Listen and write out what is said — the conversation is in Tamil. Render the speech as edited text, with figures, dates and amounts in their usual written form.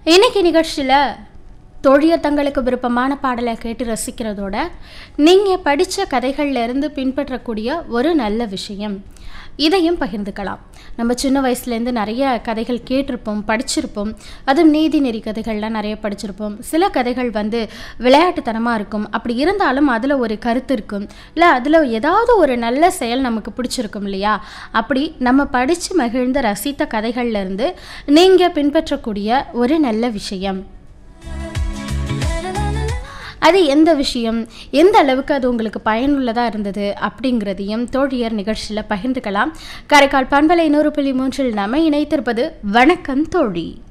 இன்னைக்கு நிகழ்ச்சியில் தோழியர் தங்களுக்கு விருப்பமான பாடலை கேட்டு ரசிக்கிறதோட நீங்கள் படித்த கதைகள்லேருந்து பின்பற்றக்கூடிய ஒரு நல்ல விஷயம் இதையும் பகிர்ந்துக்கலாம். நம்ம சின்ன வயசுலேருந்து நிறைய கதைகள் கேட்டிருப்போம், படிச்சிருப்போம். அதுவும் நீதிநெறி கதைகள்லாம் நிறைய படிச்சிருப்போம். சில கதைகள் விளையாட்டுத்தனமாக இருக்கும். அப்படி இருந்தாலும் அதில் ஒரு கருத்து இருக்கும், இல்லை அதில் ஏதாவது ஒரு நல்ல செயல் நமக்கு பிடிச்சிருக்கும் இல்லையா? அப்படி நம்ம படித்து மகிழ்ந்து ரசித்த கதைகள்லேருந்து நீங்கள் பின்பற்றக்கூடிய ஒரு நல்ல விஷயம் அது எந்த விஷயம், எந்த அளவுக்கு அது உங்களுக்கு பயனுள்ளதாக இருந்தது அப்படிங்கிறதையும் தோழியர் நிகழ்ச்சியில் பகிர்ந்துக்கலாம். காரைக்கால் பண்பலை 100.3 நம்ம இணைத்திருப்பது வணக்கம் தோழி.